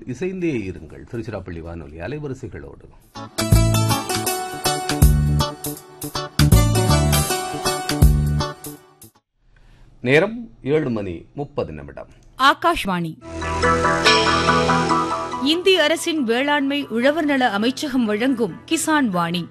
இசைந்தே இருங்கள். திருச்சிராப்பள்ளி வானொலி அலைவரிசைகளோடு. நேரம் 7:30. ஆகாஷ்வாணி. இந்திய அரசின் வேளாண்மை உழவர் நல அமைச்சகம் வழங்கும் கிசான் வாணி.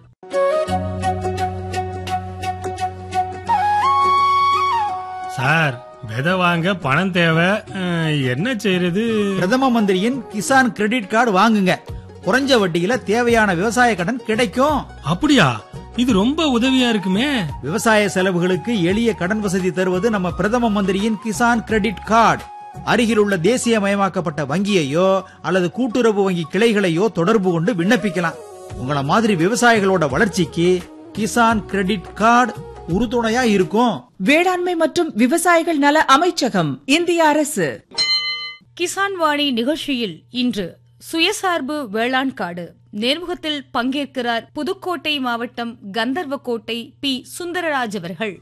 சார், விதை வாங்க பணம் தேவை, என்ன செய்யறது? பிரதம மந்திரியின் கிசான் கிரெடிட் கார்டு வாங்குங்க. குறைஞ்ச வட்டியில தேவையான விவசாய கடன் கிடைக்கும். அப்படியா? இது ரொம்ப உதவியா இருக்குமே. விவசாய செலவுகளுக்கு எளிய கடன் வசதி தருவது நம்ம பிரதம மந்திரியின் கிசான் கிரெடிட் கார்டு. அருகில் உள்ள தேசியமயமாக்கப்பட்ட வங்கியையோ அல்லது கூட்டுறவு வங்கி கிளைகளையோ தொடர்பு கொண்டு விண்ணப்பிக்கலாம். உங்கள மாதிரி விவசாயிகளோட வளர்ச்சிக்கு கிசான் கிரெடிட் கார்டு உறுதுணையா இருக்கும். வேளாண்மை மற்றும் விவசாயிகள் நல அமைச்சகம், இந்திய அரசு. கிசான் வாணி நிகழ்ச்சியில் இன்று சுயசார்பு வேளாண் காடு நேர்முகத்தில் பங்கேற்கிறார் புதுக்கோட்டை மாவட்டம் கந்தர்வக்கோட்டை பி. சுந்தரராஜ் அவர்கள்.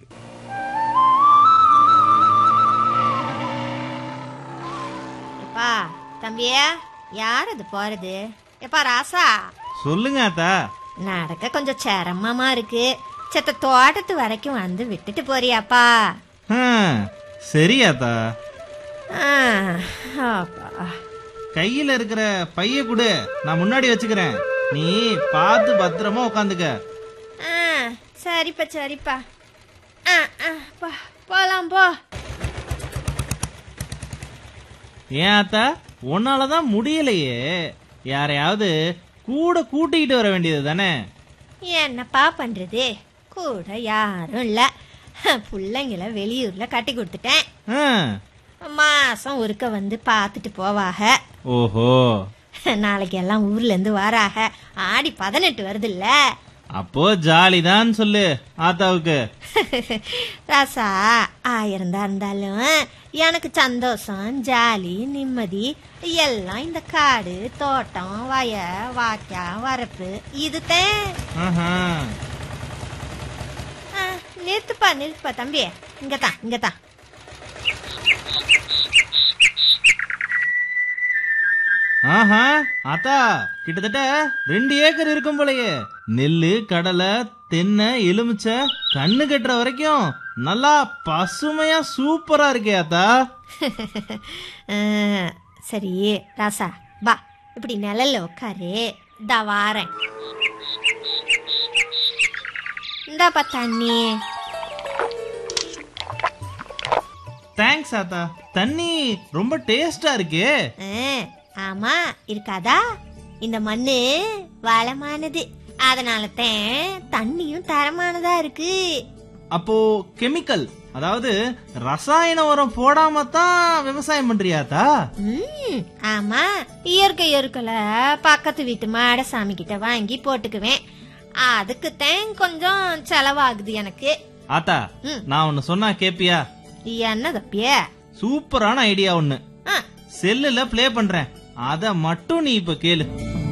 எப்பா தம்பியா, யார் அது போறது? எப்பா ராசா, சொல்லுங்க அத்தா. நடக்க கொஞ்சம் சிரமமா இருக்கு. செத்த தோட்டத்து வரைக்கும் வந்து விட்டுட்டு போறியாப்பா? சரி அத்தா. அப்பா, கையில இருக்கிற பைய குடு, நான் முன்னாடி வச்சுக்கிறேன். நீ பார்த்து பத்திரமா உட்காந்துக்க. சரிப்பா சரிப்பா. போலாம் போ. ஏன் அத்தா, உன்னாலதான் முடியலையே. யாரையாவது கூட கூட்டிக்கிட்டு வர வேண்டியது தானே? என்னப்பா பண்றது, கூட யாரும் இல்ல. பிள்ளைங்கள வெளியூர்ல கட்டி கொடுத்துட்டேன். மாசம் ஒருக்க வந்து பாத்துட்டு போவாக. ஓஹோ, நாளைக்கு எல்லாம் ஊர்ல இருந்து வராக. ஆடி 18 வருது இல்ல, அப்போ ஜாலிதான் சொல்லு ஆத்தாவுக்கு. ராசா, 1000 தான் இருந்தாலும் எனக்கு சந்தோஷம், ஜாலி, நிம்மதி எல்லாம் இந்த காடு, தோட்டம், வய, வாக்கியா, வரப்பு இதுதான். நிறுத்துப்பா தம்பி, இங்கதான். ஆஹா அத்தா, கிட்டத்தட்ட 2 ஏக்கர் இருக்கும் போலயே. நெல்லு, கடலை, தென்னை, எலுமிச்சை, கண்ணு கட்டுற வரைக்கும் நல்லா பசுமையா சூப்பரா இருக்கே அத்தா. சரி ராசா, பா இப்படி நிழல்ல உட்காரு, இதா வாரேன். இந்தாப்பா தண்ணி. தேங்க்ஸ் ஆத்தா. தண்ணி ரொம்ப டேஸ்டா இருக்கே. ஆமா, இருக்காதா? இந்த மண்ணு வளமானது, அதனால தான் தண்ணியும் தரமானதா இருக்கு. அப்போ கெமிக்கல், அதாவது ரசாயன உரம் போடாம தான் விவசாயம் பண்றியாத்தா? ஆமா, இயற்கை பக்கத்து வீட்டு மாடசாமி கிட்ட வாங்கி போட்டுக்குவேன். அதுக்குத்தான் கொஞ்சம் செலவாகுது எனக்கு. ஆத்தா, நான் ஒன்னு சொன்னா கேப்பியா? என்ன தப்பிய? சூப்பரான ஐடியா ஒண்ணு செல்லுல பிளே பண்றேன், அத மட்டும் நீ இப்ப கேளு.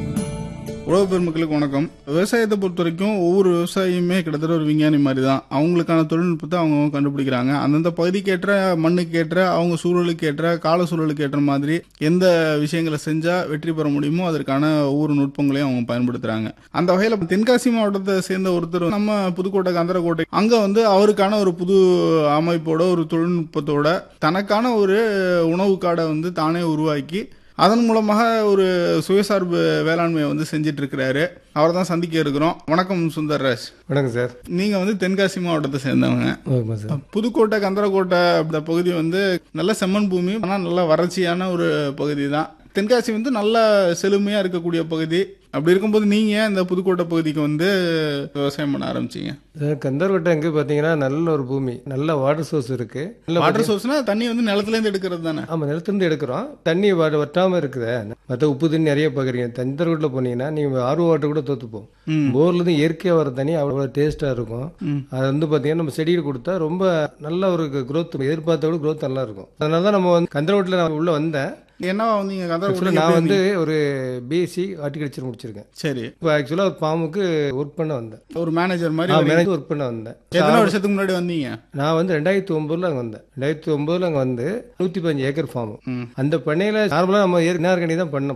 உழவு பெருமக்களுக்கு வணக்கம். விவசாயத்தை பொறுத்த வரைக்கும் ஒவ்வொரு விவசாயியுமே கிட்டத்தட்ட ஒரு விஞ்ஞானி மாதிரி தான். அவங்களுக்கான தொழில்நுட்பத்தை அவங்க கண்டுபிடிக்கிறாங்க. அந்தந்த பகுதிக்கு ஏற்ற, மண்ணுக்கு ஏற்ற, அவங்க சூழலுக்கு ஏற்ற, கால சூழலுக்கு ஏற்ற மாதிரி எந்த விஷயங்களை செஞ்சா வெற்றி பெற முடியுமோ அதற்கான ஒவ்வொரு நுட்பங்களையும் அவங்க பயன்படுத்துறாங்க. அந்த வகையில தென்காசி மாவட்டத்தை சேர்ந்த ஒருத்தர் நம்ம புதுக்கோட்டை கந்தரக்கோட்டை அங்க வந்து அவருக்கான ஒரு புது அமைப்போட, ஒரு தொழில்நுட்பத்தோட தனக்கான ஒரு உணவு காடை வந்து தானே உருவாக்கி அதன் மூலமாக ஒரு சுயசார்பு வேளாண்மையை வந்து செஞ்சிட்டு இருக்கிறாரு. அவரை தான் சந்திக்க இருக்கிறோம். வணக்கம் சுந்தர்ராஜ். வணக்கம் சார். நீங்க வந்து தென்காசி மாவட்டத்தை சேர்ந்தவங்க. புதுக்கோட்டை கந்தரக்கோட்டை அந்த பகுதி வந்து நல்ல செம்மண் பூமி, ஆனால் நல்ல வறட்சியான ஒரு பகுதி தான். தென்காசி வந்து நல்ல செழுமையா இருக்கக்கூடிய பகுதி. அப்படி இருக்கும்போது நீங்க இந்த புதுக்கோட்டை பகுதிக்கு வந்து விவசாயம் பண்ண ஆரம்பிச்சீங்க? கந்தர்கோட்டை எங்க பாத்தீங்கன்னா நல்ல ஒரு பூமி, நல்ல வாட்டர் சோர்ஸ் இருக்கு. வாட்டர் சோர்ஸ்னா தண்ணி வந்து நிலத்துல இருந்து எடுக்கிறது தானே? ஆமா, நிலத்துல இருந்து எடுக்கிறோம். தண்ணி வட்டாம இருக்குது. மற்ற உப்பு தண்ணி நிறைய பாக்குறீங்க. கந்தர்கோட்டில் போனீங்கன்னா நீங்க ஆர்வ வாட்டர் கூட தோத்துப்போம். போர்ல இருந்து இயற்கையா வர தண்ணி அவ்வளவு டேஸ்டா இருக்கும். அது வந்து பாத்தீங்கன்னா நம்ம செடியில் கொடுத்தா ரொம்ப நல்ல ஒரு growth, எதிர்பார்த்த விட growth நல்லா இருக்கும். அதனாலதான் நம்ம வந்து கந்தர்கோட்டில் நான் உள்ள வந்தேன். என்னவா வந்தீங்க? நான் வந்து ஒரு பிஎஸ்சி ஹார்டிகல்ச்சர் முடிச்சிருக்கேன். சரி. இப்போ ஆக்சுவலா ஒரு ஃபார்முக்கு ஒர்க் பண்ண வந்தேன். ஒரு மேனேஜர் மாதிரி ஒர்க் பண்ண வந்தேன். எத்தனை வருஷத்துக்கு முன்னாடி வந்தீங்க? நான் வந்து 2009 அங்க வந்தேன். 2009 அங்க வந்து 115 ஏக்கர் ஃபார்ம். அந்த பண்ணையில நார்மலா நம்ம ஆர்கானிக் தான் பண்ணோம்.